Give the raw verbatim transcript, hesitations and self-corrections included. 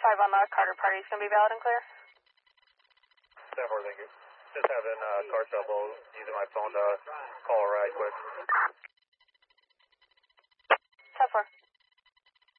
five on the Carter party is going to be valid and clear. ten four, thank you. Just having uh, car trouble using my phone to call a ride quick. ten four.